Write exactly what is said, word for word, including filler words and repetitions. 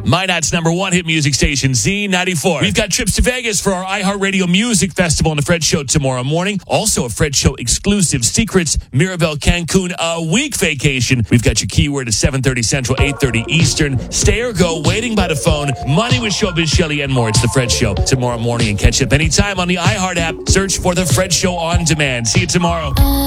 Minot's number one hit music station, Z ninety-four. We've got trips to Vegas for our iHeartRadio Music Festival and the Fred Show tomorrow morning. Also a Fred Show exclusive Secrets Mirabel Cancun a week vacation. We've got your keyword at seven thirty Central, eight thirty Eastern. Stay or go, waiting by the phone, money with Showbiz Shelley and more. It's the Fred Show tomorrow morning, and catch up anytime on the iHeart app. Search for the Fred Show on demand. See you tomorrow.